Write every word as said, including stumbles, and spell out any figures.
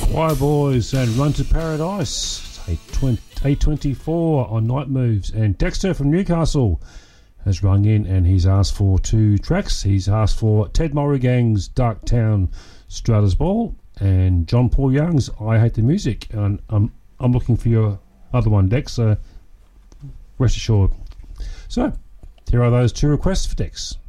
Choir Boys and Run to Paradise. eight twenty-four on Night Moves. And Dexter from Newcastle has rung in and he's asked for two tracks. He's asked for Ted Morrigang's Dark Town Straddler's Ball and John Paul Young's I Hate the Music. And I'm, I'm looking for your other one, Dex, so rest assured. So, here are those two requests for Dex.